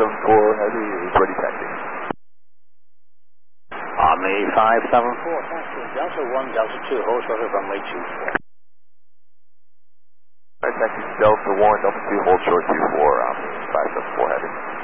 Heavy is ready taxi. Army 574, taxi Delta 1, Delta 2, hold short of runway 24. Taxi Delta 1, Delta 2, hold short 24, 574 Heavy.